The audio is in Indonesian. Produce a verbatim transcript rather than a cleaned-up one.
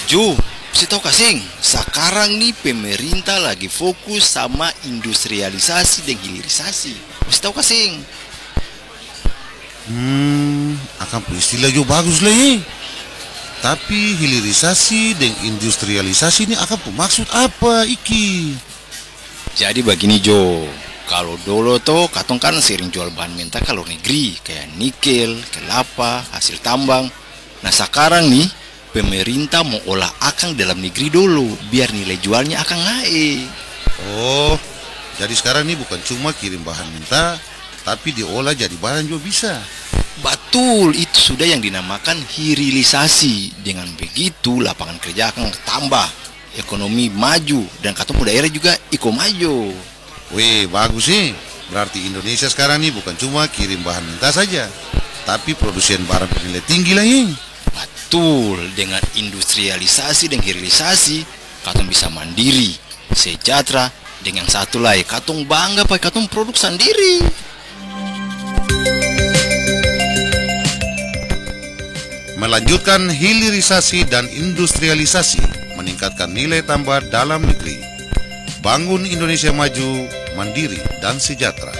Jo, saya tahu kasing, sekarang nih pemerintah lagi fokus sama industrialisasi dan hilirisasi. Saya tahu kasing. Hmm, akan istilah jo bagus lah ya. Tapi hilirisasi dan industrialisasi ini akan maksud apa iki? Jadi begini Jo, kalau dulu tuh katong kan sering jual bahan mentah ke luar negeri, kayak nikel, kelapa, hasil tambang. Nah sekarang nih pemerintah mau olah akang dalam negeri dulu, biar nilai jualnya akan naik. Oh, jadi sekarang ini bukan cuma kirim bahan mentah, tapi diolah jadi barang juga bisa. Betul, itu sudah yang dinamakan hilirisasi. Dengan begitu lapangan kerja akan tambah, ekonomi maju, dan katong daerah juga iko maju. Wih, bagus sih. Berarti Indonesia sekarang ini bukan cuma kirim bahan mentah saja, tapi produsen barang bernilai tinggi lah ini. Betul, dengan industrialisasi dan hilirisasi, katong bisa mandiri, sejahtera, dengan satu lagi, katong bangga pakai katong produk sendiri. Melanjutkan hilirisasi dan industrialisasi, meningkatkan nilai tambah dalam negeri. Bangun Indonesia maju, mandiri, dan sejahtera.